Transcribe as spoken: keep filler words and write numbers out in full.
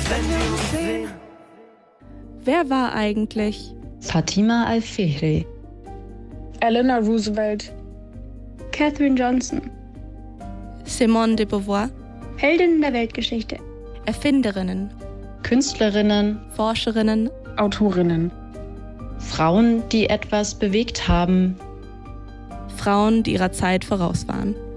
wenn wir uns sehen. Wer war eigentlich Fatima al-Fihri, Eleanor Roosevelt, Katherine Johnson, Simone de Beauvoir? Heldinnen der Weltgeschichte, Erfinderinnen, Künstlerinnen, Forscherinnen, Autorinnen, Frauen, die etwas bewegt haben, Frauen, die ihrer Zeit voraus waren.